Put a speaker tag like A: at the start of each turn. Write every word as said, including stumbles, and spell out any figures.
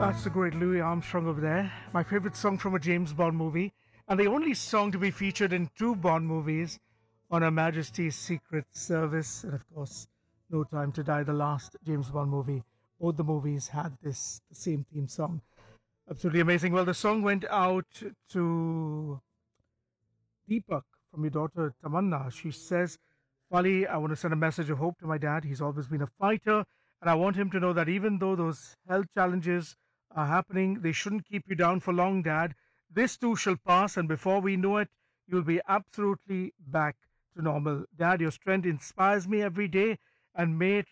A: That's the great Louis Armstrong over there. My favorite song from a James Bond movie, and the only song to be featured in two Bond movies on Her Majesty's Secret Service, and of course, No Time to Die, the last James Bond movie. Both the movies had this the same theme song. Absolutely amazing. Well, the song went out to Deepak from your daughter Tamanna. She says, Fali, I want to send a message of hope to my dad. He's always been a fighter, and I want him to know that even though those health challenges are happening, they shouldn't keep you down for long, Dad. This too shall pass, and before we know it, you'll be absolutely back to normal. Dad, your strength inspires me every day, and may it